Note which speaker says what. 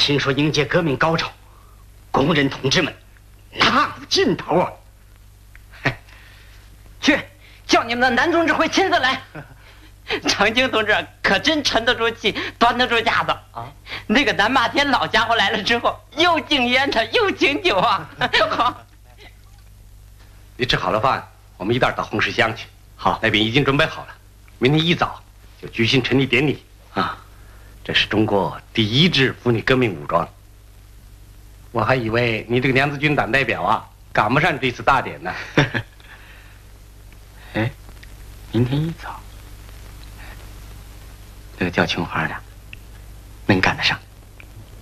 Speaker 1: 听说迎接革命高潮，工人同志们哪有尽头啊！
Speaker 2: 去，叫你们的男同志会亲自来。长青同志可真沉得住气，端得住架子啊！那个南马天老家伙来了之后，又敬烟的又敬酒啊！好，
Speaker 3: 你吃好了饭，我们一道到红石乡去。
Speaker 1: 好，
Speaker 3: 那边已经准备好了，明天一早就举行成立典礼啊！这是中国第一支妇女革命武装。我还以为你这个娘子军党代表啊，赶不上这次大典呢。
Speaker 1: 哎，明天一早，那个叫琼花的能赶得上。